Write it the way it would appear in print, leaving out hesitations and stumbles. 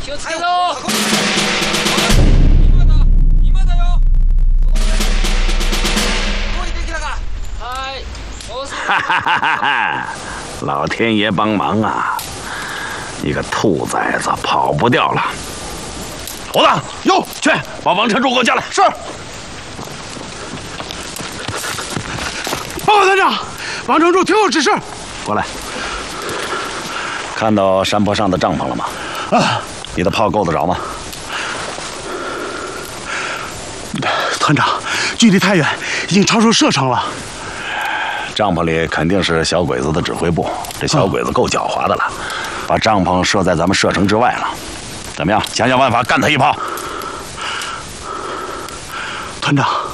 気をつけろ。今だよ。動いてきたか。はい。 哈哈哈哈哈！老天爷帮忙啊！你个兔崽子，跑不掉了。猴子， 哟， 去把王成柱给我叫来。 是。报告团长，王成柱听候指示。 过来。看到山坡上的帐篷了吗？ 啊。 你的炮够得着吗？ 团长，距离太远，已经超出射程了。 帐篷里肯定是小鬼子的指挥部，这小鬼子够狡猾的了，把帐篷设在咱们射程之外了。怎么样？想想办法干他一炮。 团长。